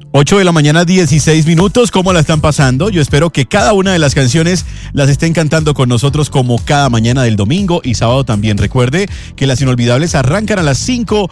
8 de la mañana, 16 minutos. ¿Cómo la están pasando? Yo espero que cada una de las canciones las estén cantando con nosotros como cada mañana del domingo y sábado también. Recuerde que las inolvidables arrancan a las 5